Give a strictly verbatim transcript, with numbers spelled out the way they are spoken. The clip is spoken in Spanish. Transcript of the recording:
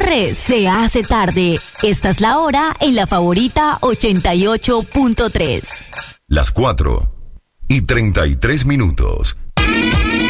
corre, se hace tarde. Esta es la hora en La Favorita ochenta y ocho punto tres. Las cuatro y treinta y tres minutos.